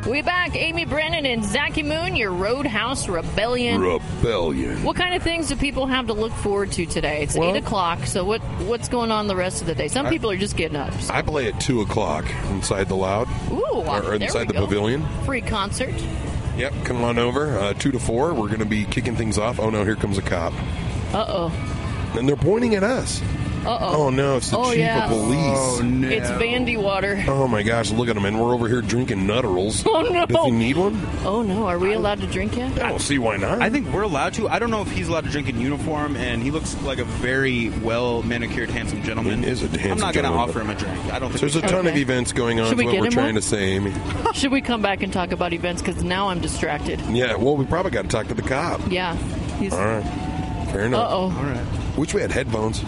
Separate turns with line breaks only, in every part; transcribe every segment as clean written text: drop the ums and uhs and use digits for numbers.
We back. Amy Brennan and Zachy Moon, your Roadhouse Rebellion. What kind of things do people have to look forward to today? It's 8 o'clock, so what's going on the rest of the day? Some people are just getting up. So.
I play at 2 o'clock inside the Loud.
Ooh,
or inside the pavilion.
Free concert.
Yep, come on over. 2 to 4, we're going to be kicking things off. Oh, no, here comes a cop.
Uh-oh.
And they're pointing at us.
Uh-oh.
Oh, no, it's the chief of police.
Oh, no. It's Vandy Water.
Oh, my gosh, look at him. And we're over here drinking Nutterals.
Oh, no.
Does he need one?
Oh, no. Are we allowed to drink yet?
I don't see why not.
I think we're allowed to. I don't know if he's allowed to drink in uniform, and he looks like a very well-manicured, handsome gentleman.
He is a handsome
I'm not going to
gentleman,
offer him a drink. I don't think
there's a ton of events going on.
Should we
is
get
what we're
him
trying
one?
to say, Amy.
Should we come back and talk about events? Because now I'm distracted.
Yeah, well, we probably got to talk to the cop.
Yeah.
All right. Fair enough.
Uh-oh.
All right.
Wish we had headphones.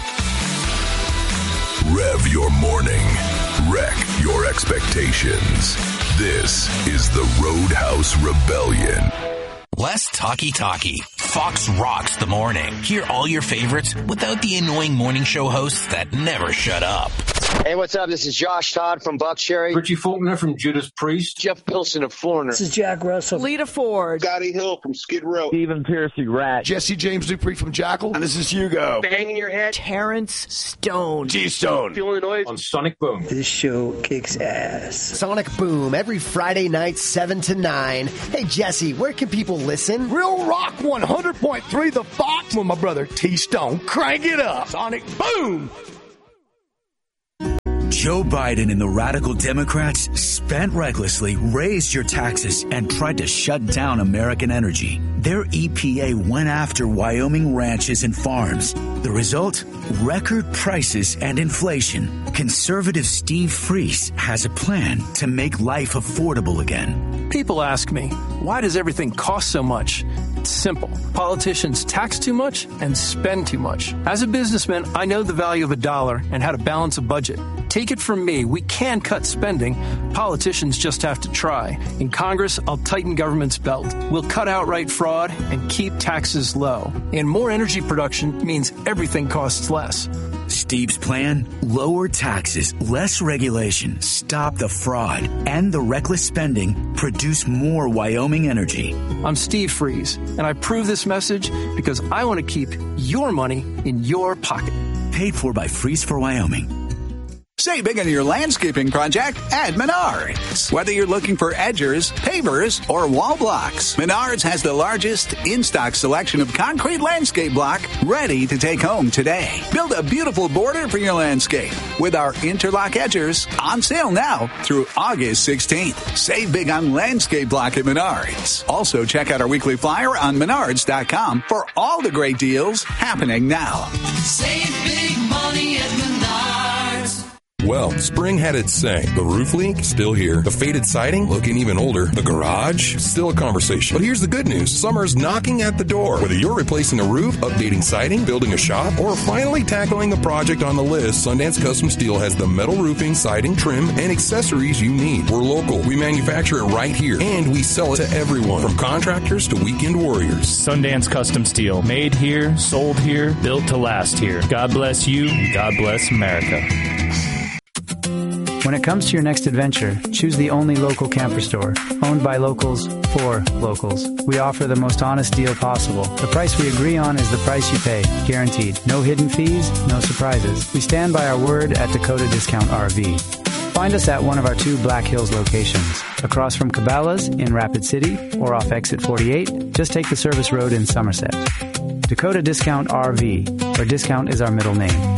Rev your morning. Wreck your expectations. This is the Roadhouse Rebellion.
Less talky-talky. Fox rocks the morning. Hear all your favorites without the annoying morning show hosts that never shut up.
Hey, what's up? This is Josh Todd from Buckcherry.
Richie Faulkner from Judas Priest.
Jeff Pilson of Foreigner.
This is Jack Russell.
Lita Ford.
Scotty Hill from Skid Row.
Stephen Piercy Rat.
Jesse James Dupree from Jackal.
And this is Hugo.
Banging your head.
Terrence Stone.
G-Stone.
Feeling the noise.
On Sonic Boom.
This show kicks ass.
Sonic Boom, every Friday night, 7 to 9. Hey, Jesse, where can people listen?
Real Rock 100.3 The Fox with my brother T-Stone. Crank it up. Sonic Boom.
Joe Biden and the radical Democrats spent recklessly, raised your taxes, and tried to shut down American energy. Their EPA went after Wyoming ranches and farms. The result? Record prices and inflation. Conservative Steve Freese has a plan to make life affordable again.
People ask me, why does everything cost so much? It's simple. Politicians tax too much and spend too much. As a businessman, I know the value of a dollar and how to balance a budget. Take it from me, we can cut spending. Politicians just have to try. In Congress, I'll tighten government's belt. We'll cut outright fraud and keep taxes low. And more energy production means everything costs less.
Steve's plan? Lower taxes, less regulation, stop the fraud, and the reckless spending, produce more Wyoming energy.
I'm Steve Freese, and I prove this message because I want to keep your money in your pocket.
Paid for by Freeze for Wyoming.
Save big on your landscaping project at Menards. Whether you're looking for edgers, pavers, or wall blocks, Menards has the largest in-stock selection of concrete landscape block ready to take home today. Build a beautiful border for your landscape with our interlock edgers on sale now through August 16th. Save big on landscape block at Menards. Also, check out our weekly flyer on Menards.com for all the great deals happening now.
Save big money at Menards.
Well, spring had its say. The roof leak, still here. The faded siding, looking even older. The garage, still a conversation. But here's the good news. Summer's knocking at the door. Whether you're replacing a roof, updating siding, building a shop, or finally tackling a project on the list, Sundance Custom Steel has the metal roofing, siding, trim, and accessories you need. We're local. We manufacture it right here, and we sell it to everyone, from contractors to weekend warriors.
Sundance Custom Steel. Made here, sold here, built to last here. God bless you, and God bless America.
When it comes to your next adventure, choose the only local camper store, owned by locals for locals. We offer the most honest deal possible. The price we agree on is the price you pay, guaranteed. No hidden fees, no surprises. We stand by our word at Dakota Discount RV. Find us at one of our 2 Black Hills locations, across from Cabela's in Rapid City or off Exit 48. Just take the service road in Somerset. Dakota Discount RV, where discount is our middle name.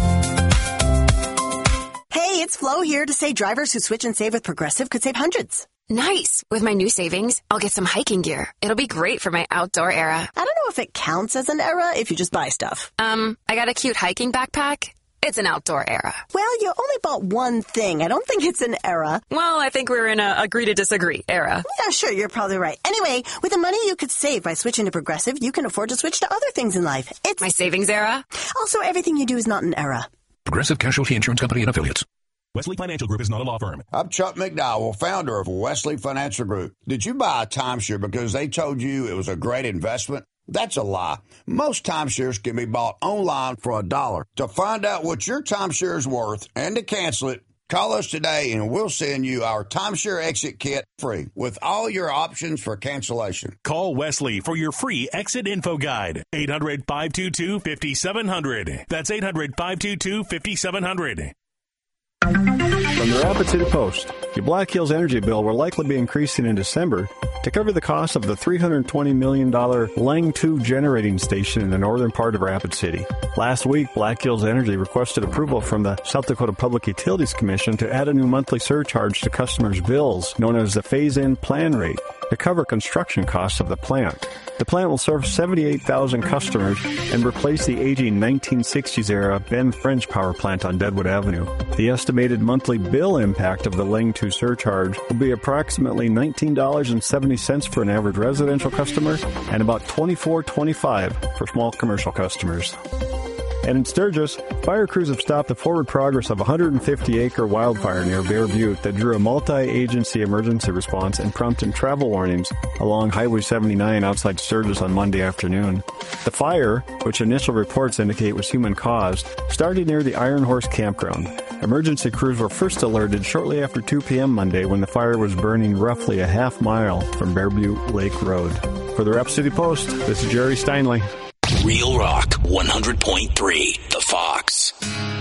It's Flo here to say drivers who switch and save with Progressive could save hundreds.
Nice. With my new savings, I'll get some hiking gear. It'll be great for my outdoor era.
I don't know if it counts as an era if you just buy stuff.
I got a cute hiking backpack. It's an outdoor era.
Well, you only bought one thing. I don't think it's an era.
Well, I think we're in a agree to disagree era.
Yeah, sure, you're probably right. Anyway, with the money you could save by switching to Progressive, you can afford to switch to other things in life. It's
my savings era.
Also, everything you do is not an era.
Progressive Casualty Insurance Company and Affiliates.
Wesley Financial Group is not a law firm.
I'm Chuck McDowell, founder of Wesley Financial Group. Did you buy a timeshare because they told you it was a great investment? That's a lie. Most timeshares can be bought online for $1. To find out what your timeshare is worth and to cancel it, Call us today and we'll send you our timeshare exit kit free with all your options for cancellation.
Call Wesley for your free exit info guide. 800-522-5700. That's 800-522-5700.
From the Rapid City Post, your Black Hills energy bill will likely be increasing in December to cover the cost of the $320 million Lang 2 generating station in the northern part of Rapid City. Last week, Black Hills Energy requested approval from the South Dakota Public Utilities Commission to add a new monthly surcharge to customers' bills, known as the phase-in plan rate, to cover construction costs of the plant. The plant will serve 78,000 customers and replace the aging 1960s-era Ben French power plant on Deadwood Avenue. The estimated monthly bill impact of the Lang 2 surcharge will be approximately $19.70 for an average residential customer and about $24.25 for small commercial customers. And in Sturgis, fire crews have stopped the forward progress of a 150-acre wildfire near Bear Butte that drew a multi-agency emergency response and prompted travel warnings along Highway 79 outside Sturgis on Monday afternoon. The fire, which initial reports indicate was human-caused, started near the Iron Horse Campground. Emergency crews were first alerted shortly after 2 p.m. Monday when the fire was burning roughly a half mile from Bear Butte Lake Road. For the Rapid City Post, this is Jerry Steinley.
Real Rock 100.3, The Fox.